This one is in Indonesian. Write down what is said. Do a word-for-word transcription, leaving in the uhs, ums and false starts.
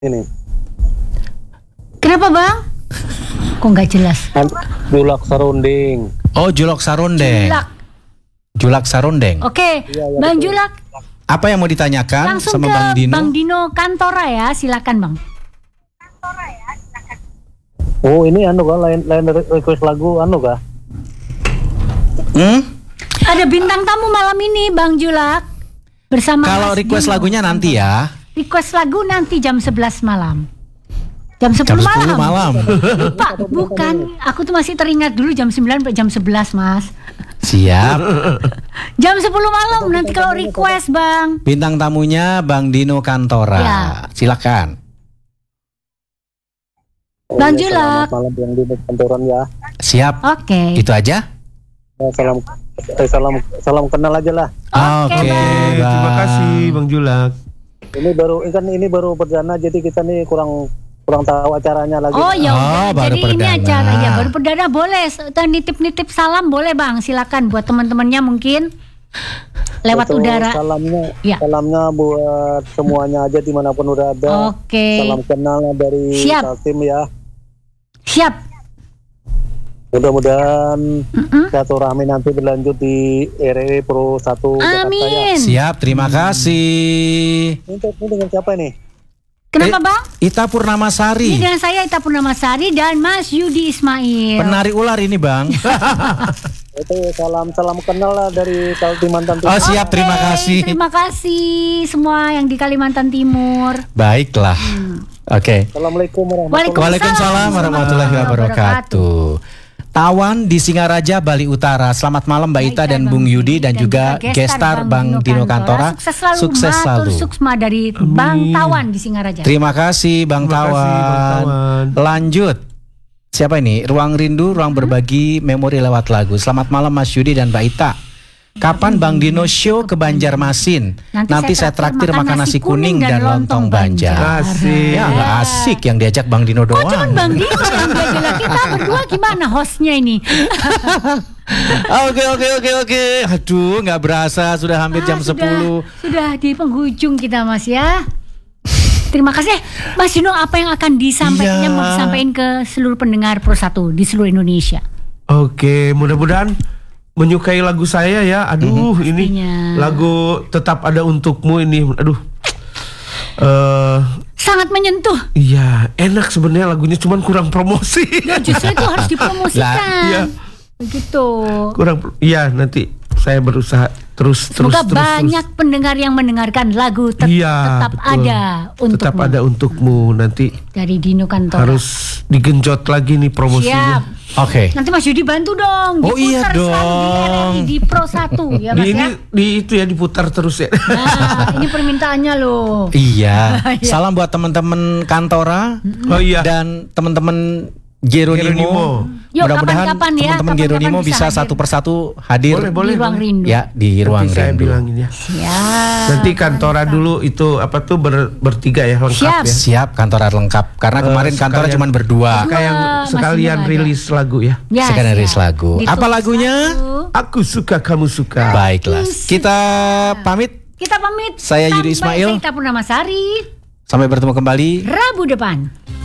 ini. Kenapa bang? Kok nggak jelas? Julak Sarondeng. Oh, Julak Sarondeng. Julak. Julak Sarondeng. Oke, Iya, iya, Bang betul. Julak. Apa yang mau ditanyakan Langsung sama ke Bang Dino? Bang Dino Kantora ya, silakan bang. Oh, ini anu kah lain lain request lagu anu kah? Hmm? Ada bintang tamu malam ini Bang Julak bersama. Kalau Mas request Dino lagunya nanti ya. Request lagu nanti jam sebelas malam. Jam Jam sepuluh sepuluh malam. malam. Lupa, bukan. Aku tuh masih teringat dulu jam sembilan sampai jam sebelas, Mas. Siap. Jam sepuluh malam nanti kalau request, Bang. Bintang tamunya Bang Dino Kantora. Ya. Silakan. Oh, Bang ya, Julak. selamat malam yang di kantoran ya. Siap. Oke. Itu aja. Ya, salam eh, salam salam kenal aja lah. Oke, Bang. Terima kasih Bang Julak. Ini baru kan ini baru perdana jadi kita nih kurang kurang tahu acaranya lagi. Oh ya Oh, udah, baru jadi ini perdana. acara ya baru perdana boleh. Nitip-nitip salam boleh Bang, silakan buat teman-temannya mungkin lewat Itu udara. Salamnya, Ya. salamnya buat semuanya aja dimanapun udah ada. Oke. Salam kenal dari Siap. Kaltim ya. Siap. Mudah-mudahan Mm-mm. silaturahmi nanti berlanjut di R E Pro satu Jakarta ya. Amin. Siap, terima kasih. Ini, ini dengan siapa nih? Kenapa Eh, Bang? Ita Purnamasari. Ini dengan saya Ita Purnamasari dan Mas Yudi Ismail. Penari ular ini, Bang. Itu salam salam kenal lah dari Kalimantan Oh, Timur. siap, terima Oke, kasih. Terima kasih semua yang di Kalimantan Timur. Baiklah. Oke. Assalamualaikum warahmatullahi Waalaikumsalam warahmatullahi wabarakatuh. Tawan di Singaraja, Bali Utara. Selamat malam Mbak Ita dan Bung Yudi dan juga gestar Bang Dino Kantora. Sukses selalu. Sukses Matur selalu. suksma dari Bang Tawan di Singaraja. Terima kasih Bang Terima Tawan. kasih, Bang Tawan. Lanjut. Siapa ini? Ruang Rindu, ruang berbagi memori lewat lagu. Selamat malam Mas Yudi dan Mbak Ita. Kapan Bang Dino show ke Banjarmasin? Nanti Nanti, saya saya traktir makan nasi kuning dan lontong Banjar. Banjar. Asik. Ya nggak asik yang diajak Bang Dino Kok doang. cuman Bang Dino yang diajak, kita berdua gimana hostnya ini? Oke oke oke oke. Aduh nggak berasa sudah hampir jam Ah, sudah- sepuluh. Sudah di penghujung kita Mas ya. Terima kasih Mas Dino, apa yang akan disampaikan Iya. mau disampaikan ke seluruh pendengar Pro satu di seluruh Indonesia? Oke, mudah-mudahan menyukai lagu saya ya. Aduh, ini Pastinya. lagu Tetap Ada Untukmu ini. Aduh. Eh, Sangat menyentuh. iya, enak sebenarnya lagunya, cuman kurang promosi. Ya, justru itu harus dipromosikan. Lah, iya. Begitu. kurang iya, nanti saya berusaha terus terus Semoga terus banyak pendengar yang mendengarkan lagu tet- Iya, tetap betul. ada untukmu Tetap Ada Untukmu nanti dari Dino Kantora. harus digenjot lagi nih promosinya. Siap. Oke. Nanti Mas Yudi bantu dong. Oh, iya diputar selalu di R R I dong. di Pro satu ya Di Mas ini ya. di itu ya diputar terus ya. Nah, ini permintaannya loh. Iya. Iya. Salam buat teman-teman Kantora Oh iya. dan teman-teman Geronimo. Geronimo. Yuk, Mudah-mudahan kapan-kapan ya, teman-teman kapan-kapan Geronimo bisa bisa hadir. satu persatu hadir. Boleh, boleh. Di ruang rindu. Ya di ruang Nanti saya rindu. bilangin ya. Siap. Nanti Kantora dulu itu apa tuh ber- bertiga ya lengkap Siap. ya. Siap Kantora lengkap karena Eh, kemarin Kantora sekalian- cuma berdua. Kayak Mas sekalian Dino ada. rilis lagu ya. Ya, Sekarang siap. rilis lagu. Ditulis Apa lagunya? satu. Aku suka kamu suka. Baiklah. Kita pamit. Kita pamit. Saya Yudi Sampai Ismail. Saya Ita Purnamasari. Sampai bertemu kembali. Rabu depan.